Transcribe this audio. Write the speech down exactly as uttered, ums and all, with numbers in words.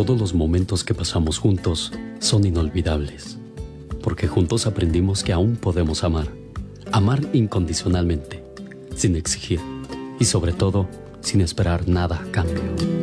Todos los momentos que pasamos juntos son inolvidables, porque juntos aprendimos que aún podemos amar, amar incondicionalmente, sin exigir y sobre todo sin esperar nada a cambio.